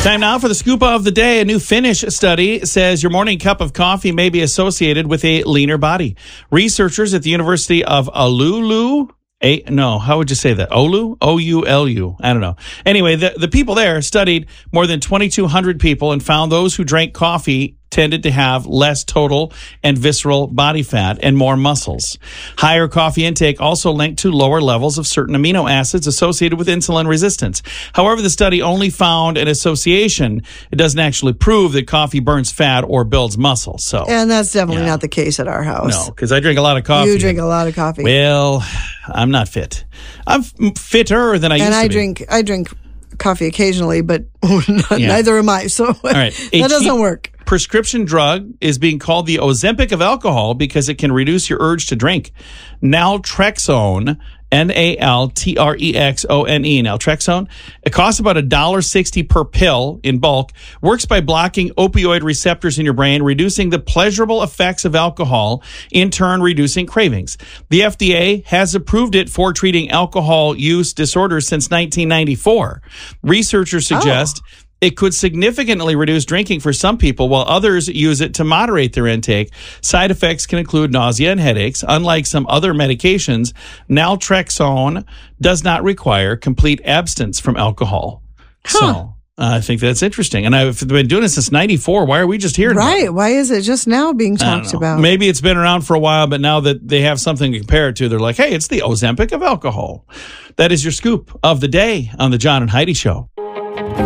Time now for the scoop of the day. A new Finnish study says your morning cup of coffee may be associated with a leaner body. Researchers at the University of Oulu, how would you say that? Oulu? O-U-L-U. I don't know. Anyway, the people there studied more than 2,200 people and found those who drank coffee tended to have less total and visceral body fat and more muscles. Higher coffee intake also linked to lower levels of certain amino acids associated with insulin resistance. However, the study only found an association. It doesn't actually prove that coffee burns fat or builds muscle. And that's definitely not the case at our house. No, because I drink a lot of coffee. You drink a lot of coffee. Well, I'm not fit. I'm fitter than I used to be. I drink coffee occasionally, but neither am I. So that doesn't work. Prescription drug is being called the Ozempic of alcohol because it can reduce your urge to drink. Naltrexone, Naltrexone, naltrexone. It costs about $1.60 per pill in bulk, works by blocking opioid receptors in your brain, reducing the pleasurable effects of alcohol, in turn reducing cravings. The FDA has approved it for treating alcohol use disorders since 1994. Researchers suggest it could significantly reduce drinking for some people, while others use it to moderate their intake. Side effects can include nausea and headaches. Unlike some other medications, naltrexone does not require complete abstinence from alcohol. So I think that's interesting. And I've been doing it since 94. Why are we just hearing about it? Why is it just now being talked about? Maybe it's been around for a while, but now that they have something to compare it to, they're like, hey, it's the Ozempic of alcohol. That is your scoop of the day on the John and Heidi Show.